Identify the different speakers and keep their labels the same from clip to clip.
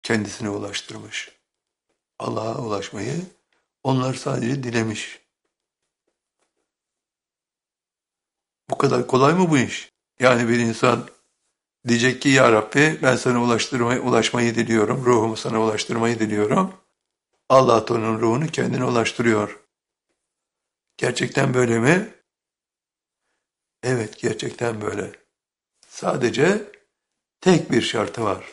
Speaker 1: kendisine ulaştırmış. Allah'a ulaşmayı onlar sadece dilemiş. Bu kadar kolay mı bu iş? Yani bir insan diyecek ki ya Rabbi ben sana ulaşmayı diliyorum, ruhumu sana ulaştırmayı diliyorum. Allah da onun ruhunu kendine ulaştırıyor. Gerçekten böyle mi? Evet, gerçekten böyle. Sadece tek bir şartı var.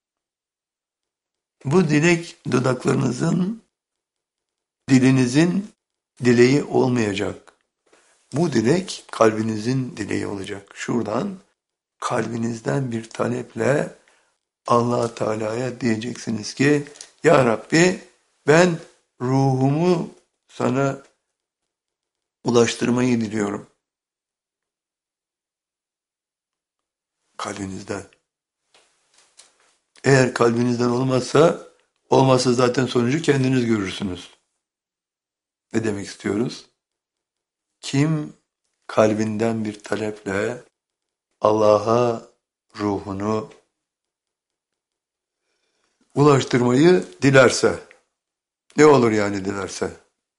Speaker 1: Bu dilek dudaklarınızın, dilinizin dileği olmayacak. Bu dilek kalbinizin dileği olacak. Şuradan kalbinizden bir taleple Allah Teala'ya diyeceksiniz ki ya Rabbi ben ruhumu sana ulaştırmayı diliyorum. Kalbinizden. Eğer kalbinizden olmazsa zaten sonucu kendiniz görürsünüz. Ne demek istiyoruz? Kim kalbinden bir taleple Allah'a ruhunu ulaştırmayı dilerse, ne olur yani dilerse?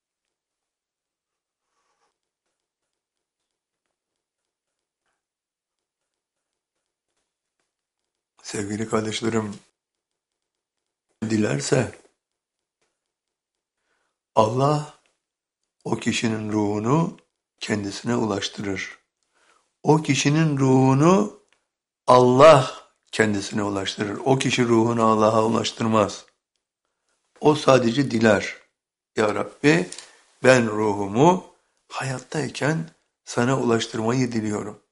Speaker 1: Sevgili kardeşlerim, dilerse Allah o kişinin ruhunu kendisine ulaştırır. O kişinin ruhunu Allah kendisine ulaştırır. O kişi ruhunu Allah'a ulaştırmaz. O sadece diler. Ya Rabbi ben ruhumu hayattayken sana ulaştırmayı diliyorum.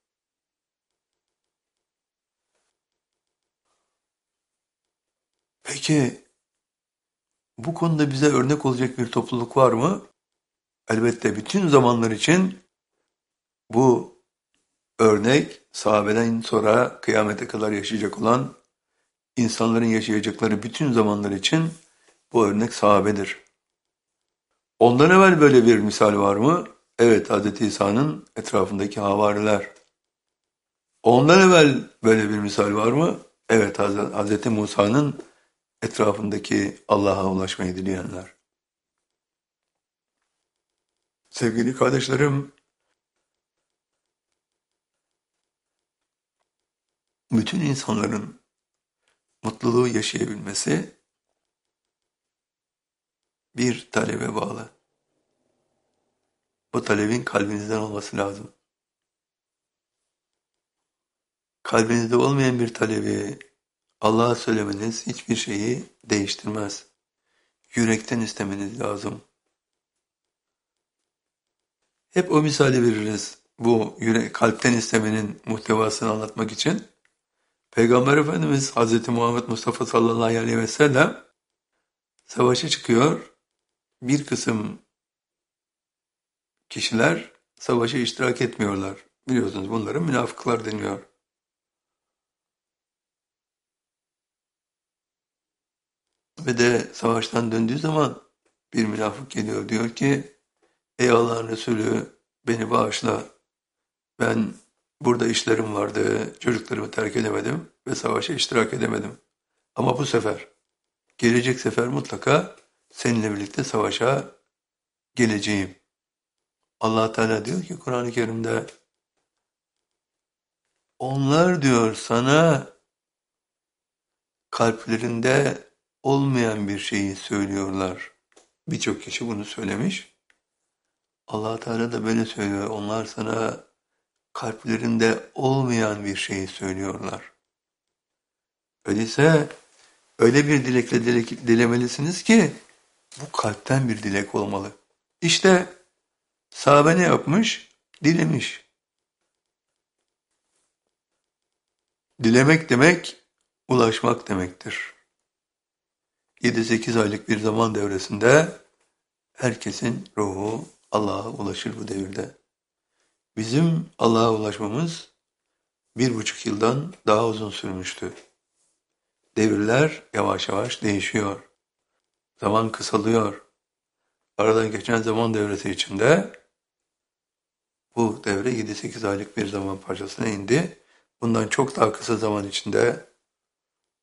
Speaker 1: Peki bu konuda bize örnek olacak bir topluluk var mı? Elbette bütün zamanlar için bu örnek sahabeden sonra kıyamete kadar yaşayacak olan insanların yaşayacakları bütün zamanlar için bu örnek sahabedir. Ondan evvel böyle bir misal var mı? Evet, Hz. İsa'nın etrafındaki havariler. Ondan evvel böyle bir misal var mı? Evet, Hz. Musa'nın etrafındaki Allah'a ulaşmayı dileyenler. Sevgili kardeşlerim, bütün insanların mutluluğu yaşayabilmesi bir talebe bağlı. O talebin kalbinizden olması lazım. Kalbinizde olmayan bir talebi Allah'a söylemeniz hiçbir şeyi değiştirmez. Yürekten istemeniz lazım. Hep o misali veririz bu kalpten istemenin muhtevasını anlatmak için. Peygamber Efendimiz Hz. Muhammed Mustafa sallallahu aleyhi ve sellem savaşa çıkıyor. Bir kısım kişiler savaşa iştirak etmiyorlar. Biliyorsunuz bunlara münafıklar deniyor. Ve de savaştan döndüğü zaman bir münafık geliyor diyor ki ey Allah'ın Resulü beni bağışla. Ben burada işlerim vardı, çocuklarımı terk edemedim ve savaşa iştirak edemedim. Ama bu sefer, gelecek sefer mutlaka seninle birlikte savaşa geleceğim. Allah Teala diyor ki Kur'an-ı Kerim'de onlar diyor sana kalplerinde olmayan bir şeyi söylüyorlar. Birçok kişi bunu söylemiş. Allah Teala da böyle söylüyor. Onlar sana kalplerinde olmayan bir şeyi söylüyorlar. Öyleyse öyle bir dilekle dilemelisiniz ki bu kalpten bir dilek olmalı. İşte sahabe ne yapmış? Dilemiş. Dilemek demek ulaşmak demektir. 7-8 aylık bir zaman devresinde herkesin ruhu Allah'a ulaşır bu devirde. Bizim Allah'a ulaşmamız 1,5 yıldan daha uzun sürmüştü. Devirler yavaş yavaş değişiyor. Zaman kısalıyor. Aradan geçen zaman devresi içinde bu devre 7-8 aylık bir zaman parçasına indi. Bundan çok daha kısa zaman içinde